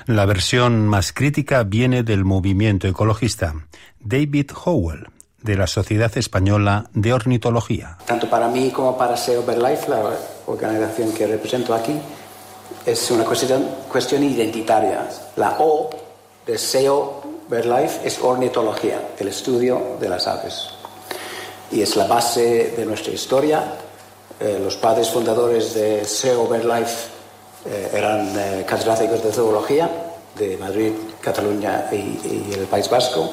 La versión más crítica viene del movimiento ecologista David Howell, de la Sociedad Española de Ornitología. Tanto para mí como para SEO BirdLife, la organización que represento aquí, es una cuestión identitaria. La O de SEO BirdLife es ornitología, el estudio de las aves. Y es la base de nuestra historia. Los padres fundadores de SEO BirdLife eran catedráticos de zoología de Madrid, Cataluña y el País Vasco.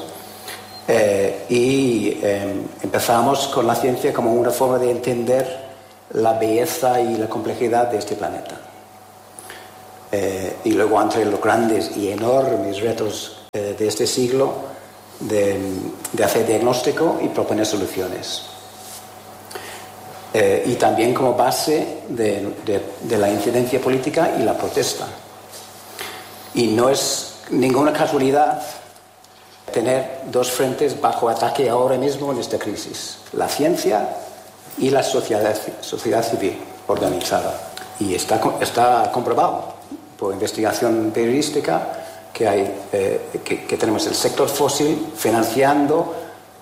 Empezamos con la ciencia como una forma de entender la belleza y la complejidad de este planeta. Y luego, entre los grandes y enormes retos de este siglo, de hacer diagnóstico y proponer soluciones. Y también como base de la incidencia política y la protesta. Y no es ninguna casualidad tener dos frentes bajo ataque ahora mismo en esta crisis: la ciencia y la sociedad civil organizada. Y está comprobado por investigación periodística que tenemos el sector fósil financiando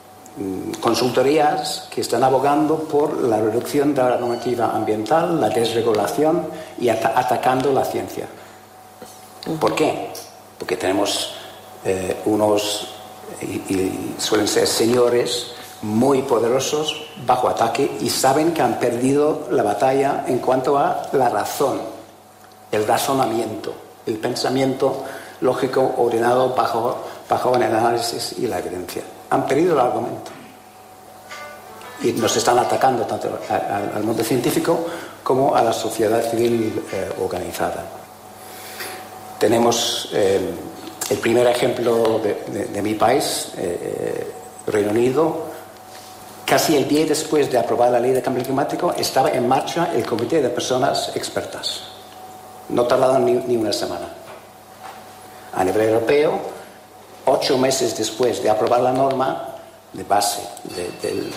consultorías que están abogando por la reducción de la normativa ambiental, la desregulación y atacando la ciencia. ¿Por qué? Porque tenemos unos, y suelen ser señores muy poderosos bajo ataque y saben que han perdido la batalla en cuanto a la razón, el razonamiento, el pensamiento lógico ordenado bajo el análisis y la evidencia. Han perdido el argumento y nos están atacando tanto al mundo científico como a la sociedad civil organizada. Tenemos el primer ejemplo de mi país, Reino Unido. Casi el día después de aprobar la ley de cambio climático estaba en marcha el comité de personas expertas. No tardaron ni una semana. A nivel europeo, 8 meses después de aprobar la norma de base del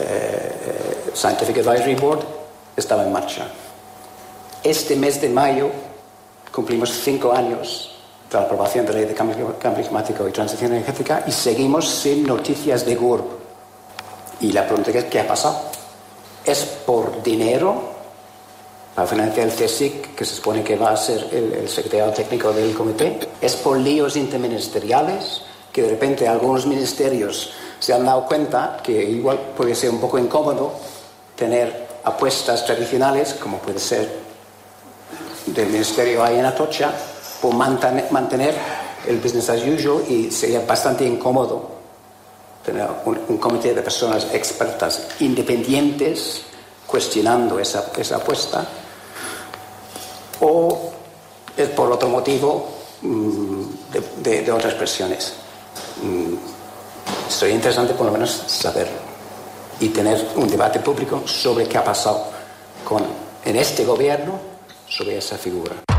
Scientific Advisory Board, estaba en marcha. Este mes de mayo cumplimos 5 años de la aprobación de la ley de cambio climático y transición energética y seguimos sin noticias de GURB. Y la pregunta es: ¿qué ha pasado? ¿Es por dinero para financiar el CSIC, que se supone que va a ser el secretario técnico del comité? ¿Es por líos interministeriales, que de repente algunos ministerios se han dado cuenta que igual puede ser un poco incómodo tener apuestas tradicionales, como puede ser del ministerio ahí en Atocha, por mantener el business as usual, y sería bastante incómodo tener un comité de personas expertas independientes cuestionando esa apuesta? ¿O es por otro motivo de otras presiones? Sería interesante por lo menos saberlo y tener un debate público sobre qué ha pasado en este gobierno sobre esa figura.